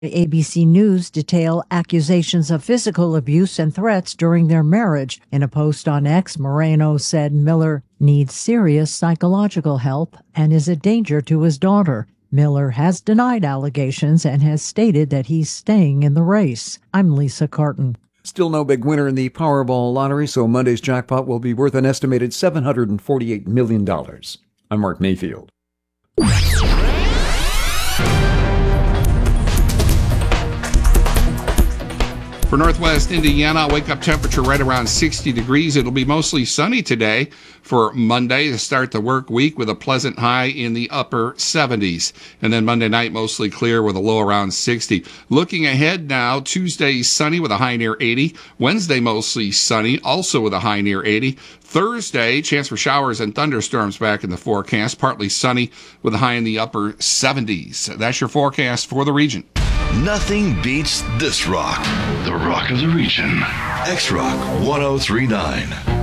ABC News detail accusations of physical abuse and threats during their marriage. In a post on X, Moreno said Miller needs serious psychological help and is a danger to his daughter. Miller has denied allegations and has stated that he's staying in the race. I'm Lisa Carton. Still no big winner in the Powerball lottery, so Monday's jackpot will be worth an estimated $748 million. I'm Mark Mayfield. For Northwest Indiana, wake-up temperature right around 60 degrees. It'll be mostly sunny today for Monday to start the work week with a pleasant high in the upper 70s. And then Monday night, mostly clear with a low around 60. Looking ahead now, Tuesday sunny with a high near 80. Wednesday, mostly sunny, also with a high near 80. Thursday, chance for showers and thunderstorms back in the forecast. Partly sunny with a high in the upper 70s. That's your forecast for the region. Nothing beats this rock. The rock of the region. X-Rock 1039.